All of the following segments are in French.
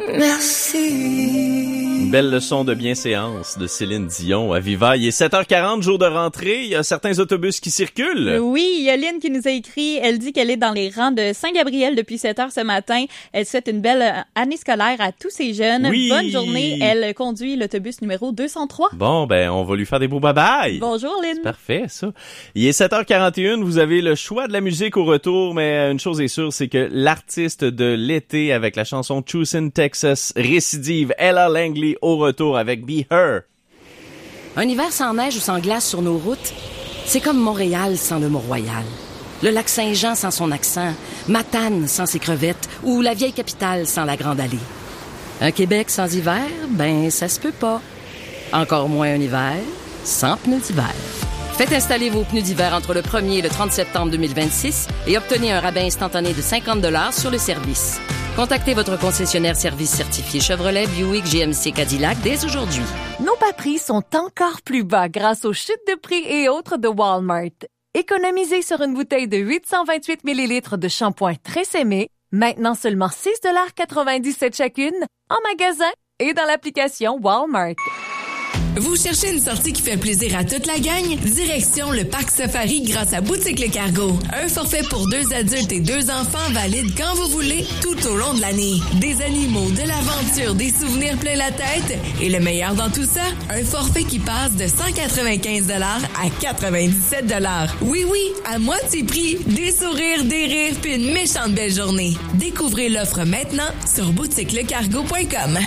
Merci. Une belle leçon de bienséance de Céline Dion à Viva. Il est 7h40, jour de rentrée. Il y a certains autobus qui circulent. Oui, il y a Lynn qui nous a écrit. Elle dit qu'elle est dans les rangs de Saint-Gabriel depuis 7h ce matin. Elle souhaite une belle année scolaire à tous ces jeunes. Oui. Bonne journée. Elle conduit l'autobus numéro 203. Bon, ben, on va lui faire des beaux bye-bye. Bonjour, Lynn. C'est parfait, ça. Il est 7h41. Vous avez le choix de la musique au retour, mais une chose est sûre, c'est que l'artiste de l'été avec la chanson Choosing Texas récidive, Ella Langley au retour avec Be Her. Un hiver sans neige ou sans glace sur nos routes, c'est comme Montréal sans le Mont-Royal. Le lac Saint-Jean sans son accent, Matane sans ses crevettes ou la vieille capitale sans la Grande Allée. Un Québec sans hiver, ben ça se peut pas. Encore moins un hiver sans pneus d'hiver. Faites installer vos pneus d'hiver entre le 1er et le 30 septembre 2026 et obtenez un rabais instantané de 50$ sur le service. Contactez votre concessionnaire service certifié Chevrolet, Buick, GMC, Cadillac dès aujourd'hui. Nos bas prix sont encore plus bas grâce aux chutes de prix et autres de Walmart. Économisez sur une bouteille de 828 ml de shampoing Tresemmé, maintenant seulement 6,97$ chacune, en magasin et dans l'application Walmart. Vous cherchez une sortie qui fait plaisir à toute la gang? Direction le Parc Safari grâce à Boutique Le Cargo. Un forfait pour 2 adultes et 2 enfants valide quand vous voulez, tout au long de l'année. Des animaux, de l'aventure, des souvenirs plein la tête. Et le meilleur dans tout ça, un forfait qui passe de 195$ à 97$. Oui, à moitié prix, des sourires, des rires, puis une méchante belle journée. Découvrez l'offre maintenant sur boutiquelecargo.com.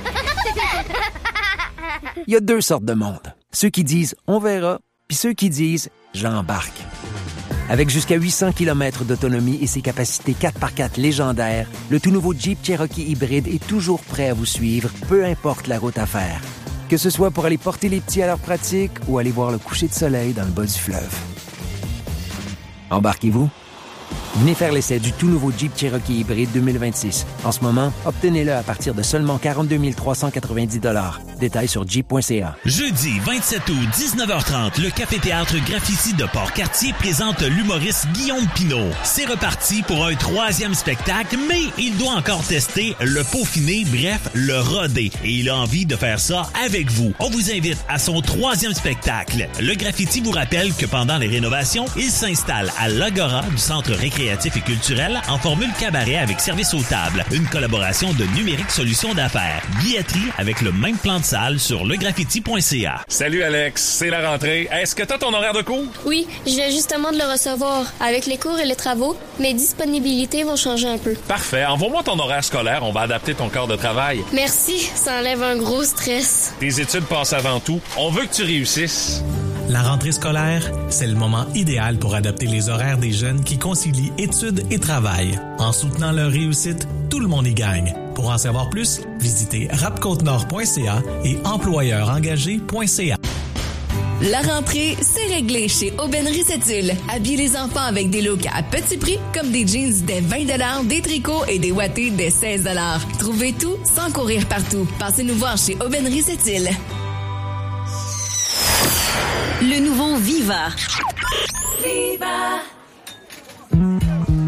Il y a 2 sortes de monde. Ceux qui disent « on verra » puis ceux qui disent « j'embarque ». Avec jusqu'à 800 km d'autonomie et ses capacités 4x4 légendaires, le tout nouveau Jeep Cherokee hybride est toujours prêt à vous suivre, peu importe la route à faire. Que ce soit pour aller porter les petits à leur pratique ou aller voir le coucher de soleil dans le bas du fleuve. Embarquez-vous? Venez faire l'essai du tout nouveau Jeep Cherokee hybride 2026. En ce moment, obtenez-le à partir de seulement 42 390 $. Détails sur jeep.ca. Jeudi 27 août, 19h30, le Café-Théâtre Graffiti de Port-Cartier présente l'humoriste Guillaume Pinault. C'est reparti pour un 3e spectacle, mais il doit encore tester le peaufiner, bref, le roder. Et il a envie de faire ça avec vous. On vous invite à son 3e spectacle. Le Graffiti vous rappelle que pendant les rénovations, il s'installe à l'Agora du Centre récréatif et culturel en formule cabaret avec service aux tables. Une collaboration de Numérique Solutions d'affaires. Billetterie avec le même plan de salle sur legraffiti.ca. Salut Alex, c'est la rentrée. Est-ce que t'as ton horaire de cours? Oui, je viens justement de le recevoir. Avec les cours et les travaux, mes disponibilités vont changer un peu. Parfait, envoie-moi ton horaire scolaire, on va adapter ton corps de travail. Merci, ça enlève un gros stress. Tes études passent avant tout. On veut que tu réussisses. La rentrée scolaire, c'est le moment idéal pour adapter les horaires des jeunes qui concilient études et travail. En soutenant leur réussite, tout le monde y gagne. Pour en savoir plus, visitez rapcotenord.ca et employeurengagé.ca. La rentrée, c'est réglé chez Aubainerie Sept-Îles. Habillez les enfants avec des looks à petit prix, comme des jeans dès 20$, des tricots et des wattés dès 16$. Trouvez tout sans courir partout. Passez nous voir chez Aubainerie Sept-Îles. Le nouveau Viva. Viva.